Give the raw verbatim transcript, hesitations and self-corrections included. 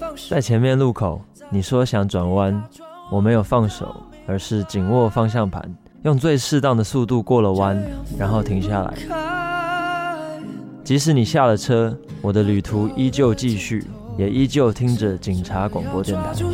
在前面路口，你说想转弯，我没有放手，而是紧握方向盘，用最适当的速度过了弯，然后停下来。即使你下了车，我的旅途依旧继续，也依旧听着警察广播电台。